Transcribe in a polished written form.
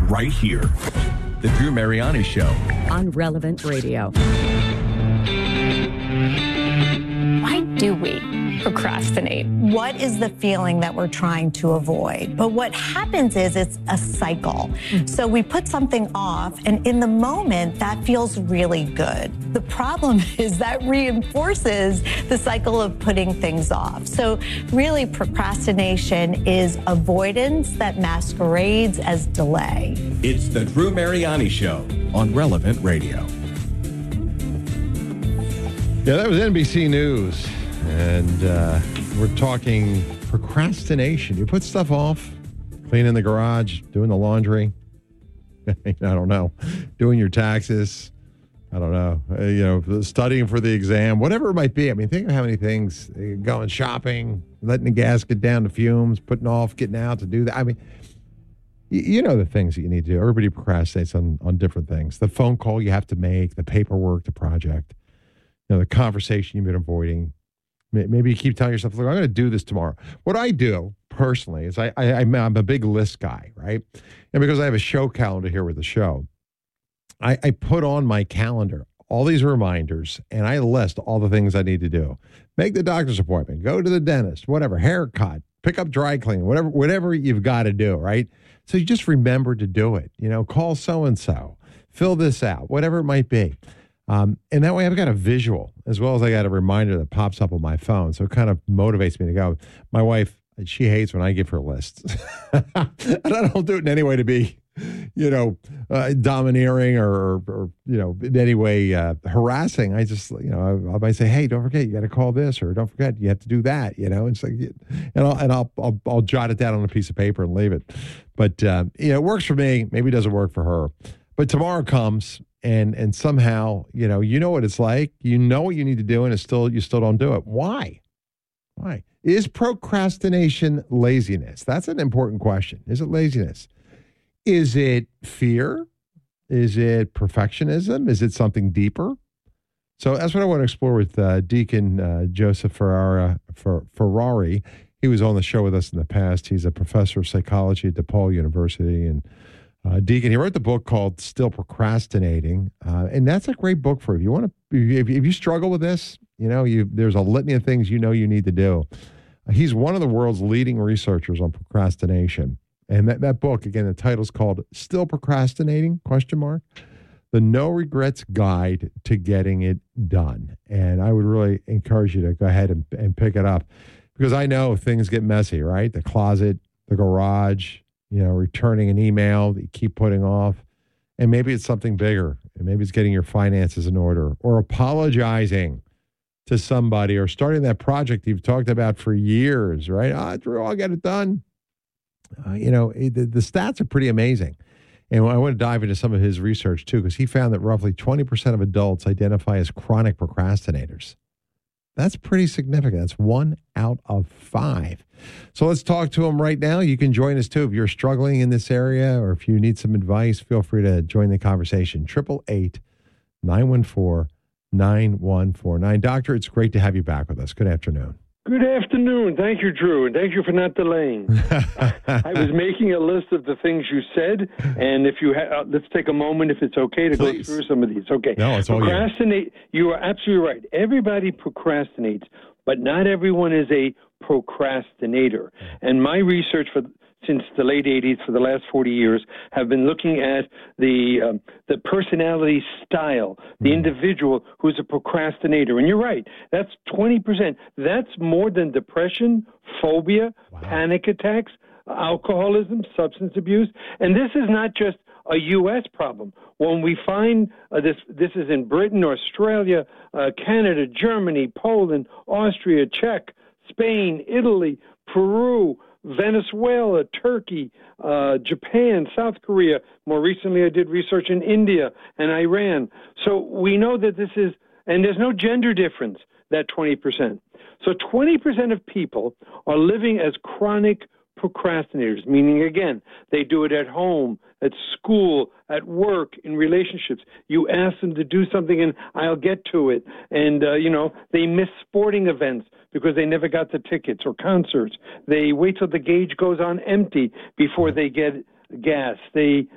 right here. The Drew Mariani Show on Relevant Radio. Why do we procrastinate? What is the feeling that we're trying to avoid? But what happens is it's a cycle. So we put something off, and in the moment, that feels really good. The problem is that reinforces the cycle of putting things off. So really, procrastination is avoidance that masquerades as delay. It's the Drew Mariani Show on Relevant Radio. Yeah, that was NBC News. And we're talking procrastination. You put stuff off, cleaning the garage, doing the laundry, I don't know, doing your taxes, I don't know, studying for the exam, whatever it might be. I mean, think of how many things, going shopping, letting the gas get down to fumes, putting off, getting out to do that. I mean, you know the things that you need to do. Everybody procrastinates on different things. The phone call you have to make, the paperwork, the project, the conversation you've been avoiding. Maybe you keep telling yourself, look, I'm going to do this tomorrow. What I do personally is I'm a big list guy, right? And because I have a show calendar here with the show, I put on my calendar all these reminders, and I list all the things I need to do. Make the doctor's appointment, go to the dentist, whatever, haircut, pick up dry cleaning, whatever you've got to do, right? So you just remember to do it. Call so-and-so, fill this out, whatever it might be. And that way I've got a visual as well as I got a reminder that pops up on my phone. So it kind of motivates me to go. My wife, she hates when I give her lists. And I don't do it in any way to be, domineering or in any way harassing. I just, I might say, hey, don't forget, you got to call this, or don't forget, you have to do that, It's like, and I'll jot it down on a piece of paper and leave it. But, it works for me. Maybe it doesn't work for her. But tomorrow comes. And somehow, you know what it's like. You know what you need to do, and you still don't do it. Why? Is procrastination laziness? That's an important question. Is it laziness? Is it fear? Is it perfectionism? Is it something deeper? So that's what I want to explore with Deacon Joseph Ferrari. He was on the show with us in the past. He's a professor of psychology at DePaul University, and Deacon, he wrote the book called Still Procrastinating, and that's a great book for you. If you want to, if you struggle with this, there's a litany of things you need to do. He's one of the world's leading researchers on procrastination, and that book, again, the title's called Still Procrastinating? ? The No Regrets Guide to Getting It Done. And I would really encourage you to go ahead and pick it up, because I know things get messy, right? The closet, the garage. Returning an email that you keep putting off. And maybe it's something bigger. And maybe it's getting your finances in order, or apologizing to somebody, or starting that project you've talked about for years, right? Drew, I'll get it done. The stats are pretty amazing. And I want to dive into some of his research, too, because he found that roughly 20% of adults identify as chronic procrastinators. That's pretty significant. That's 1 out of 5. So let's talk to him right now. You can join us, too. If you're struggling in this area, or if you need some advice, feel free to join the conversation. 888-914-9149. Doctor, it's great to have you back with us. Good afternoon. Good afternoon. Thank you, Drew, and thank you for not delaying. I was making a list of the things you said, and if you let's take a moment, if it's okay, to Please. go through some of these. Okay. No, it's all Procrastinate. You are absolutely right. Everybody procrastinates, but not everyone is a procrastinator. And my research since the late 80s, for the last 40 years, have been looking at the personality style, the individual who's a procrastinator. And you're right, that's 20%. That's more than depression, phobia, panic attacks, alcoholism, substance abuse. And this is not just a U.S. problem. When we find this is in Britain, Australia, Canada, Germany, Poland, Austria, Czech, Spain, Italy, Peru, Venezuela, Turkey, Japan, South Korea. More recently, I did research in India and Iran. So we know that this is, and there's no gender difference, that 20%. So 20% of people are living as chronic procrastinators, meaning, again, they do it at home, at school, at work, in relationships. You ask them to do something and I'll get to it. And, they miss sporting events because they never got the tickets, or concerts. They wait till the gauge goes on empty before they get gas. They